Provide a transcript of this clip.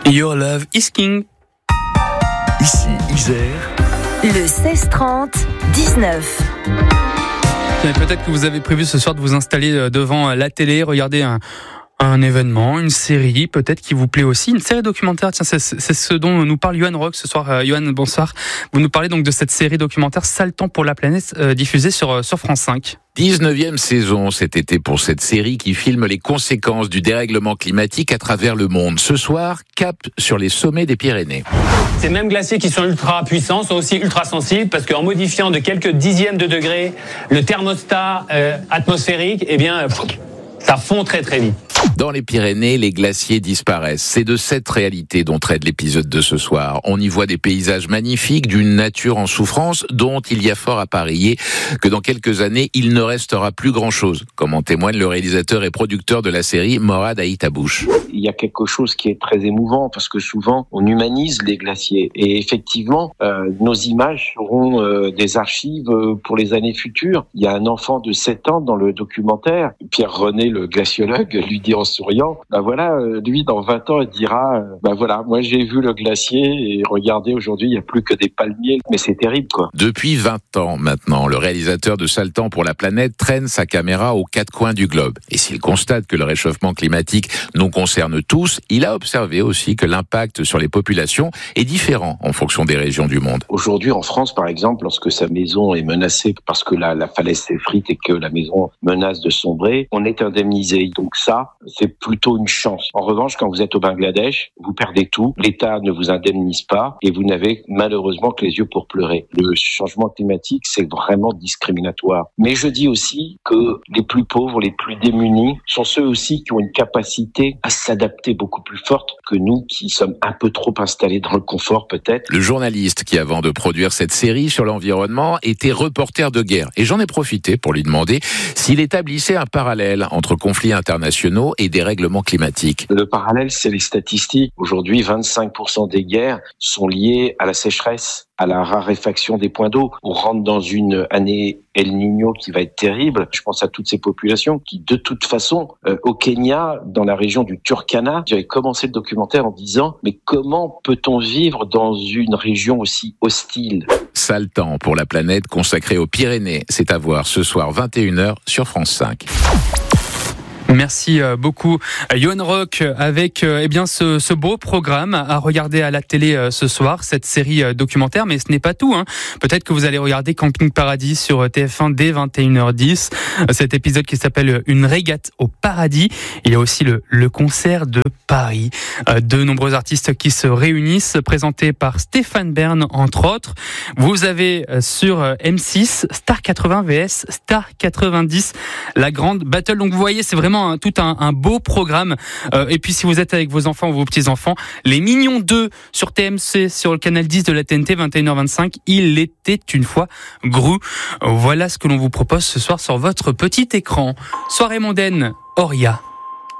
Your Love is King. Ici, Isère. Le 16-30-19. Peut-être que vous avez prévu ce soir de vous installer devant la télé, regarder un événement, une série, peut-être qui vous plaît aussi, une série documentaire. Tiens, c'est ce dont nous parle Johan Rock ce soir. Johan, bonsoir. Vous nous parlez donc de cette série documentaire Sale temps pour la planète, diffusée sur France 5. 19e saison cet été pour cette série qui filme les conséquences du dérèglement climatique à travers le monde. Ce soir, cap sur les sommets des Pyrénées. Ces mêmes glaciers qui sont ultra puissants sont aussi ultra sensibles parce qu'en modifiant de quelques dixièmes de degrés le thermostat atmosphérique, ça fond très très vite. Dans les Pyrénées, les glaciers disparaissent. C'est de cette réalité dont traite l'épisode de ce soir. On y voit des paysages magnifiques, d'une nature en souffrance, dont il y a fort à parier que dans quelques années, il ne restera plus grand-chose, comme en témoigne le réalisateur et producteur de la série, Morad Aïtabouche. Il y a quelque chose qui est très émouvant parce que souvent, on humanise les glaciers. Et effectivement, nos images seront des archives pour les années futures. Il y a un enfant de 7 ans dans le documentaire, Pierre René, le glaciologue, lui dit en souriant, lui dans 20 ans il dira, moi j'ai vu le glacier et regardez aujourd'hui il n'y a plus que des palmiers, mais c'est terrible quoi. Depuis 20 ans maintenant, le réalisateur de Sale temps pour la planète traîne sa caméra aux 4 coins du globe. Et s'il constate que le réchauffement climatique nous concerne tous, il a observé aussi que l'impact sur les populations est différent en fonction des régions du monde. Aujourd'hui en France par exemple, lorsque sa maison est menacée parce que la falaise s'effrite et que la maison menace de sombrer, on est indemnisé. Donc ça, c'est plutôt une chance. En revanche, quand vous êtes au Bangladesh, vous perdez tout, l'État ne vous indemnise pas et vous n'avez malheureusement que les yeux pour pleurer. Le changement climatique, c'est vraiment discriminatoire. Mais je dis aussi que les plus pauvres, les plus démunis, sont ceux aussi qui ont une capacité à s'adapter beaucoup plus forte que nous qui sommes un peu trop installés dans le confort peut-être. Le journaliste qui, avant de produire cette série sur l'environnement, était reporter de guerre. Et j'en ai profité pour lui demander s'il établissait un parallèle entre conflits internationaux et des règlements climatiques. Le parallèle, c'est les statistiques. Aujourd'hui, 25% des guerres sont liées à la sécheresse, à la raréfaction des points d'eau. On rentre dans une année El Niño qui va être terrible. Je pense à toutes ces populations qui, de toute façon, au Kenya, dans la région du Turkana, j'avais commencé le documentaire en disant « Mais comment peut-on vivre dans une région aussi hostile ?» Sale temps pour la planète consacrée aux Pyrénées. C'est à voir ce soir 21h sur France 5. Merci beaucoup Johan Rock avec ce beau programme à regarder à la télé ce soir, cette série documentaire, mais ce n'est pas tout. Peut-être que vous allez regarder Camping Paradis sur TF1 dès 21h10, cet épisode qui s'appelle Une régate au paradis. Il y a aussi le concert de Paris, de nombreux artistes qui se réunissent, présentés par Stéphane Bern entre autres. Vous avez sur M6 Star 80 vs Star 90, la grande battle. Donc vous voyez, c'est vraiment tout un beau programme. Et puis si vous êtes avec vos enfants ou vos petits-enfants, Les Mignons 2 sur TMC, sur le canal 10 de la TNT, 21h25, il était une fois Gru. Voilà ce que l'on vous propose ce soir sur votre petit écran. Soirée mondaine, Auria.